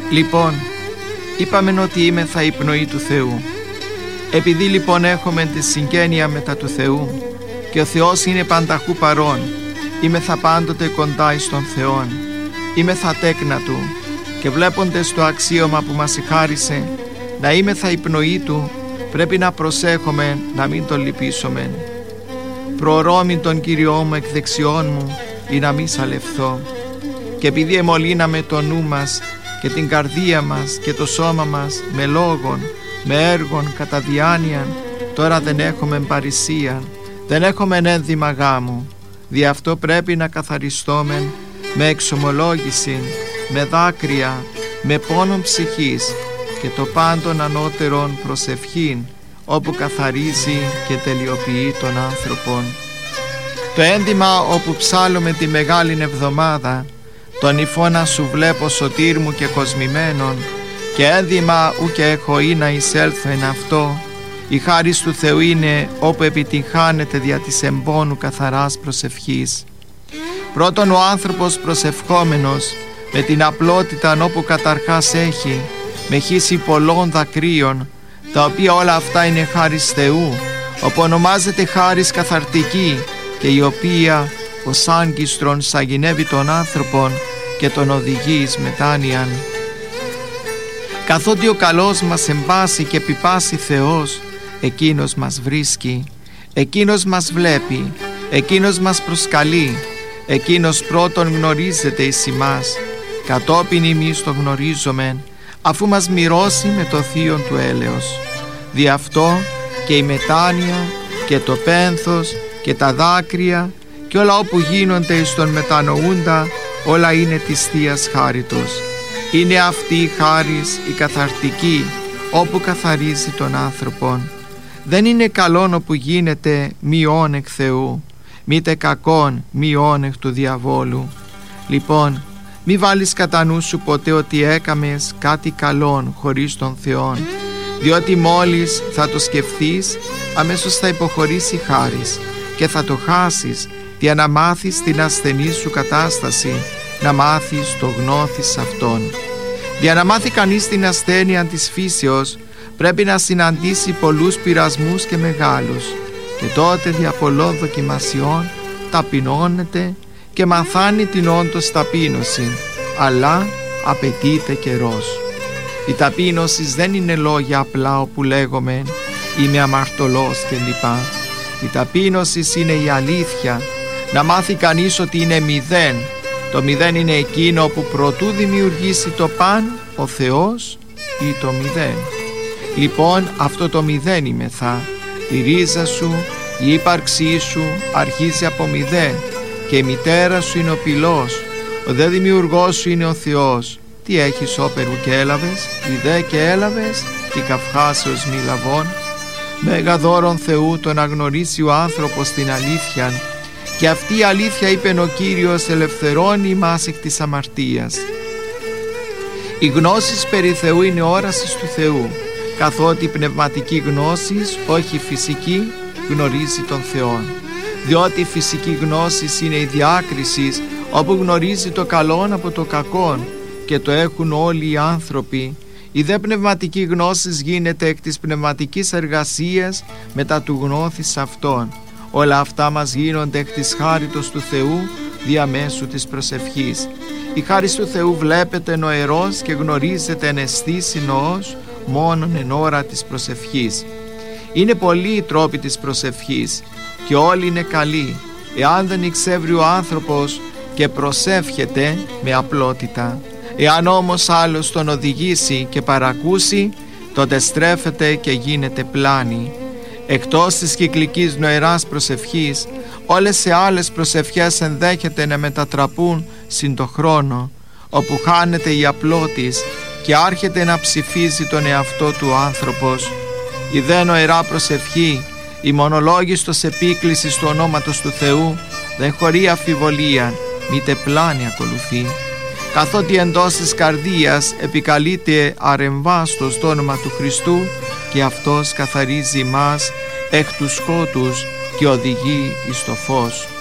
Λοιπόν, είπαμε ότι είμεθα η πνοή του Θεού. Επειδή λοιπόν έχουμε τη συγγένεια μετά του Θεού και ο Θεός είναι πανταχού παρών, είμεθα πάντοτε κοντά εις τον Θεόν, είμεθα τέκνα Του και βλέποντες το αξίωμα που μας χάρισε να είμεθα η πνοή Του, πρέπει να προσέχουμε να μην τον λυπήσουμε. Προωρώμην τον Κύριό μου εκ δεξιών μου ή να μη σαλευθώ. Και επειδή εμολύναμε το νου μας και την καρδία μας και το σώμα μας με λόγων, με έργων, κατά διάνοιαν, τώρα δεν έχουμε παρησία, δεν έχουμε ένδυμα γάμου. Δι' αυτό πρέπει να καθαριστούμε με εξομολόγηση, με δάκρυα, με πόνον ψυχής και το πάντων ανώτερον προσευχήν, όπου καθαρίζει και τελειοποιεί τον άνθρωπον. Το ένδυμα όπου ψάλλουμε τη Μεγάλην Εβδομάδα, τον υφώνα σου βλέπω σωτήρ μου και κοσμημένον, και ένδυμα ου και έχω ή να εισέλθω εν αυτό, η χάρις του Θεού είναι όπου επιτυγχάνεται δια της εμπόνου καθαράς προσευχής. Πρώτον ο άνθρωπος προσευχόμενος με την απλότητα όπου καταρχάς έχει, με χύση πολλών δακρύων, τα οποία όλα αυτά είναι χάρις Θεού, όπου ονομάζεται χάρις καθαρτική, και η οποία ως άγκιστρον σαγηνεύει τον άνθρωπον και τον οδηγεί εις μετάνοιαν. Καθότι ο καλός μας εμπάσει και επιπάσει Θεός, εκείνος μας βρίσκει, εκείνος μας βλέπει, εκείνος μας προσκαλεί, εκείνος πρώτον γνωρίζεται εις ημάς, κατόπιν εμείς το γνωρίζομεν, αφού μας μοιρώσει με το θείον του έλεος. Δι' αυτό και η μετάνοια και το πένθος και τα δάκρυα και όλα όπου γίνονται εις τον μετανοούντα, όλα είναι της Θείας χάριτος. Είναι αυτή η χάρις η καθαρτική, όπου καθαρίζει τον άνθρωπον. Δεν είναι καλόν όπου γίνεται μειών εκ Θεού, μήτε κακόν μειών εκ του διαβόλου. Λοιπόν, μη βάλεις κατά νου σου ποτέ ότι έκαμες κάτι καλόν χωρίς τον Θεόν, διότι μόλις θα το σκεφτείς, αμέσως θα υποχωρήσει χάρις και θα το χάσεις, για να μάθεις την ασθενή σου κατάσταση, να μάθεις το γνώθεις αυτόν. Για να μάθει κανείς την ασθένεια της φύσεως, πρέπει να συναντήσει πολλούς πειρασμούς και μεγάλους, και τότε δια πολλών δοκιμασιών ταπεινώνεται και μαθάνει την όντως ταπείνωση, αλλά απαιτείται καιρός. Η ταπείνωση δεν είναι λόγια απλά όπου λέγομαι είμαι αμαρτωλός κλπ. Η ταπείνωση είναι η αλήθεια, να μάθει κανείς ότι είναι μηδέν. Το μηδέν είναι εκείνο που προτού δημιουργήσει το παν ο Θεός ή το μηδέν. Λοιπόν, αυτό το μηδέν είμεθα. Η ρίζα σου, η ύπαρξή σου αρχίζει από μηδέν, και η μητέρα σου είναι ο πυλός, ο δε δημιουργός σου είναι ο Θεός. Τι έχεις όπερου και έλαβες, η δε και έλαβες, τι καυχάσεως μη λαβών. Μέγα δώρον Θεού το να γνωρίσει ο άνθρωπος την αλήθεια, και αυτή η αλήθεια, είπεν ο Κύριος, ελευθερώνει ημάς εκ της αμαρτίας. Η γνώση περί Θεού είναι όρασης του Θεού, καθότι η πνευματική γνώσης, όχι φυσική, γνωρίζει τον Θεόν. Διότι η φυσική γνώση είναι η διάκριση, όπου γνωρίζει το καλόν από το κακόν, και το έχουν όλοι οι άνθρωποι. Η δε πνευματική γνώση γίνεται εκ της πνευματικής εργασίας μετά του γνώθης αυτόν. Όλα αυτά μας γίνονται εκ της χάριτος του Θεού διαμέσου της προσευχής. Η χάρις του Θεού βλέπετε νοερός και γνωρίζεται εν αισθήσει νοός μόνον εν ώρα της προσευχής. Είναι πολλοί οι τρόποι της προσευχής και όλοι είναι καλοί, εάν δεν εξεύρει ο άνθρωπος και προσεύχεται με απλότητα. Εάν όμως άλλος τον οδηγήσει και παρακούσει, τότε στρέφεται και γίνεται πλάνη. Εκτός της κυκλικής νοεράς προσευχής, όλες οι άλλες προσευχές ενδέχεται να μετατραπούν συν το χρόνο, όπου χάνεται η απλότης και άρχεται να ψηφίζει τον εαυτό του άνθρωπος. Η δε νοερά προσευχή, η μονολόγιστος επίκλησης του ονόματος του Θεού, δεν χωρεί αμφιβολία, μήτε πλάνη ακολουθεί. Καθότι εντός της καρδίας επικαλείται αρεμβάστος το όνομα του Χριστού, και αυτός καθαρίζει μας εκ του σκότους και οδηγεί εις το φως.